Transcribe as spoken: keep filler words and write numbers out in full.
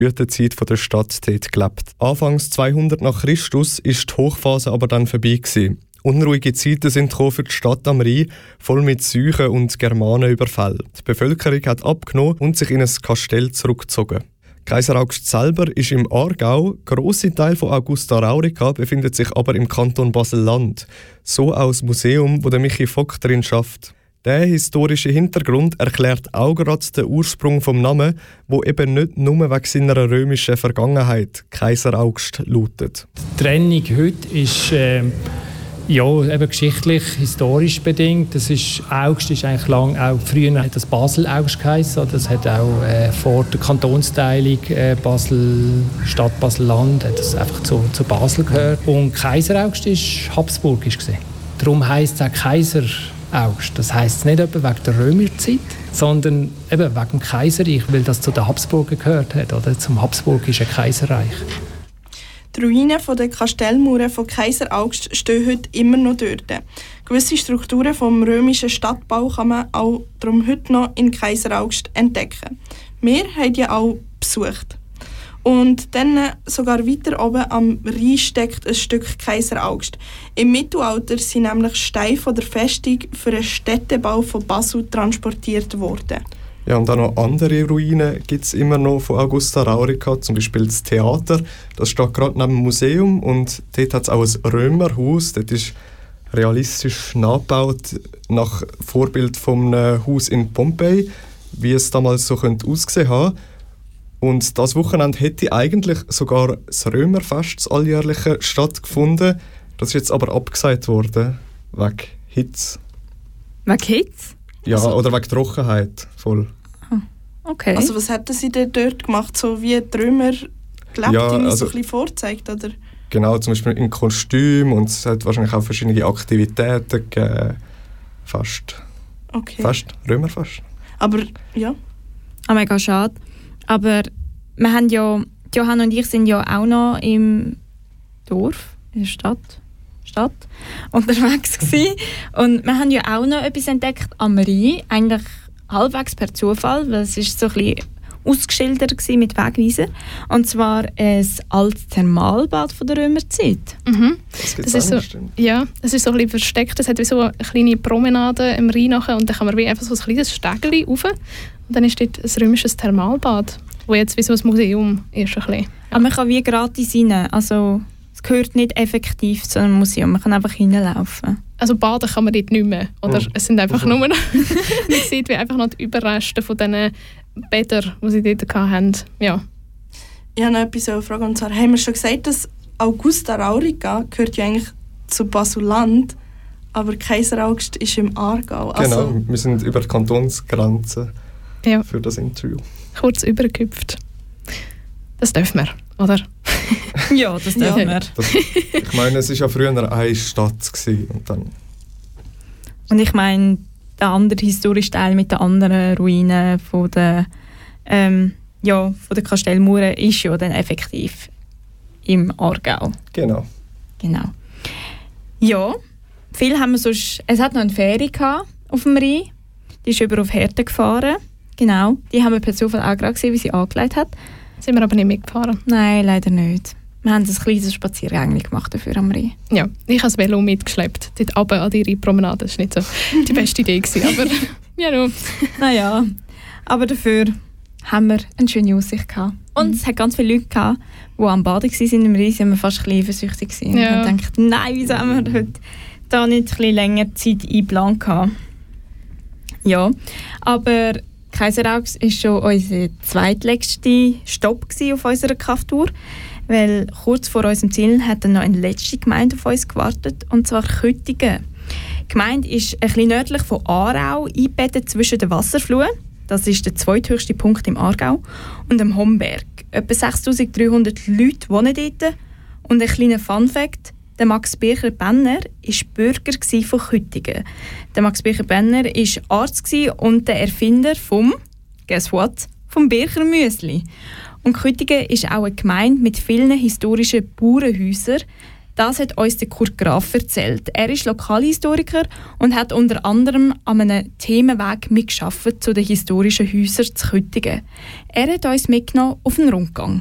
Blütezeit der Stadt dort gelebt. Anfangs zweihundert nach Christus ist die Hochphase aber dann vorbei gewesen. Unruhige Zeiten sind für die Stadt am Rhein, voll mit Seuchen und Germanenüberfällen. Die Bevölkerung hat abgenommen und sich in ein Kastell zurückgezogen. Kaiser Augst selber ist im Aargau, grosse Teil von Augusta Raurica befindet sich aber im Kanton Basel-Land. So auch das Museum, wo der Michi Vogt drin schafft. Der historische Hintergrund erklärt auch gerade den Ursprung vom Namen, wo eben nicht nur wegen seiner römischen Vergangenheit Kaiser Augst lautet. Die Trennung heute ist äh, ja, eben geschichtlich, historisch bedingt. Das ist, Augst ist eigentlich lang, auch früher hat das Basel Augst geheißen. Das hat auch äh, vor der Kantonsteilung äh, Basel, Stadt Basel-Land hat das einfach zu, zu Basel gehört. Und Kaiser Augst war habsburgisch gewesen. Darum heisst es auch Kaiser Augst. Das heisst nicht etwa wegen der Römerzeit, sondern eben wegen dem Kaiserreich, weil das zu den Habsburgern gehört hat, oder zum habsburgischen Kaiserreich. Die Ruinen der Kastellmauern von Kaiser Augst stehen heute immer noch dort. Gewisse Strukturen vom römischen Stadtbau kann man auch darum heute noch in Kaiser Augst entdecken. Wir haben die auch besucht. Und dann sogar weiter oben am Rhein steckt ein Stück Kaiser Augst. Im Mittelalter sind nämlich Steine von der Festung für den Städtebau von Basel transportiert worden. Ja, und auch noch andere Ruinen gibt es immer noch von Augusta Raurica, zum Beispiel das Theater. Das steht gerade neben dem Museum und dort hat es auch ein Römerhaus. Das ist realistisch nachgebaut nach Vorbild von einem Haus in Pompeji, wie es damals so könnte ausgesehen haben. Und das Wochenende hätte eigentlich sogar das Römerfest, das alljährliche, stattgefunden. Das ist jetzt aber abgesagt worden, wegen Hitze. Wegen Hitze? Ja, also, oder wegen Trockenheit, voll. Okay. Also was hätten sie denn dort gemacht, so wie die Römer gelebt, ja, also, so also, ein bisschen vorgezeigt, oder? Genau, zum Beispiel in Kostüm und es hat wahrscheinlich auch verschiedene Aktivitäten gegeben. Fast. Okay. Fast, Römerfest. Aber, ja. Ah, mega schade. Aber wir haben ja, Johann und ich sind ja auch noch im Dorf, in der Stadt, Stadt unterwegs gewesen. Und wir haben ja auch noch etwas entdeckt am Rhein, eigentlich halbwegs per Zufall, weil es ist so ein bisschen ausgeschildert war mit Wegweisen. Und zwar ein altes Thermalbad von der Römerzeit. Mhm. Das, das ist so, ja, es ist so ein bisschen versteckt. Es hat wie so eine kleine Promenade im Rhein nachher und dann kann man wie einfach so ein kleines Stegeli rauf. Und dann ist dort ein römisches Thermalbad, wo jetzt wie so ein Museum ist. Ein bisschen. Aber man kann wie gratis rein. Also es gehört nicht effektiv zu einem Museum. Man kann einfach hineinlaufen. Also baden kann man dort nicht mehr. Oder oh. es sind einfach oh. nur noch man sieht wie einfach noch die Überreste von diesen Bädern, die sie dort hatten. Ja. Ich habe noch etwas zu fragen. Und zwar haben wir schon gesagt, dass Augusta Raurica gehört ja eigentlich zu Basel-Land, aber Kaiser Augst ist im Aargau. Also genau, wir sind über die Kantonsgrenze ja. für das Interview. Kurz übergehüpft. Das dürfen wir, oder? Ja, das dürfen ja. wir. Das, ich meine, es war ja früher eine Stadt gewesen, und dann... Und ich meine, der andere historische Teil mit den anderen Ruinen von der, ähm, ja, von der Kastellmauern ist ja dann effektiv im Aargau. Genau. Genau. Ja, viel haben wir sonst... Es hat noch eine Fähre gehabt auf dem Rhein. Die ist über auf Herten gefahren. Genau. Die haben wir per Zufall auch gerade gesehen, wie sie angelegt hat. Sind wir aber nicht mitgefahren? Nein, leider nicht. Wir haben ein kleines Spaziergängchen gemacht dafür am Rhein. Ja, ich habe das Velo mitgeschleppt. Dort runter an die Rheinpromenade. Das war nicht so die beste Idee gewesen, aber ja, no. Naja, aber dafür haben wir eine schöne Aussicht gehabt. Und mhm. es hat ganz viele Leute gehabt, die am Baden waren im Rhein, sind wir fast ein bisschen eifersüchtig gewesen. Ja. Und haben gedacht, nein, wieso haben wir heute da nicht ein bisschen länger Zeit eingeplant gehabt? Ja, aber Kaiser Augst war schon unser zweitletzter Stopp auf unserer Kafftour, weil kurz vor unserem Ziel hat dann noch eine letzte Gemeinde auf uns gewartet, und zwar Köttingen. Die Gemeinde ist ein bisschen nördlich von Aarau, eingebettet zwischen den Wasserfluten. Das ist der zweithöchste Punkt im Aargau, und dem Homberg. Etwa sechstausenddreihundert Leute wohnen dort. Und ein kleiner Funfact: der Max Bircher-Benner war Bürger von Köttingen. Der Max Bircher-Benner war Arzt und der Erfinder vom, guess what, vom Bircher Müsli. Und Köttingen ist auch eine Gemeinde mit vielen historischen Bauernhäusern. Das hat uns der Kurt Graf erzählt. Er ist Lokalhistoriker und hat unter anderem an einem Themenweg mitgearbeitet zu den historischen Häusern zu Küttingen. Er hat uns mitgenommen auf einen Rundgang.